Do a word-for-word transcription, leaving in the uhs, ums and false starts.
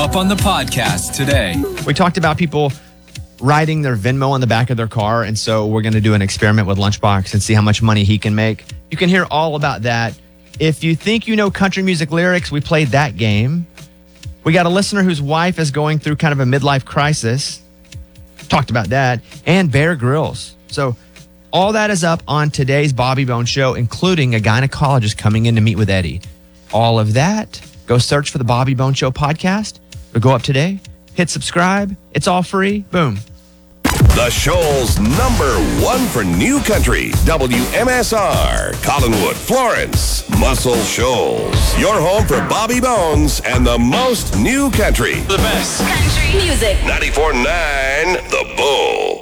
up on the podcast today. We talked about people riding their Venmo on the back of their car, and so we're going to do an experiment with Lunchbox and see how much money he can make. You can hear all about that. If you think you know country music lyrics, we played that game. We got a listener whose wife is going through kind of a midlife crisis. Talked about that. And Bear Grylls. So all that is up on today's Bobby Bones Show, including a gynecologist coming in to meet with Eddie. All of that, go search for the Bobby Bones Show podcast. Or go up today, hit subscribe. It's all free. Boom. The Shoals number one for new country. W M S R, Collinwood, Florence, Muscle Shoals. Your home for Bobby Bones and the most new country. The best country music. ninety-four point nine The Bull.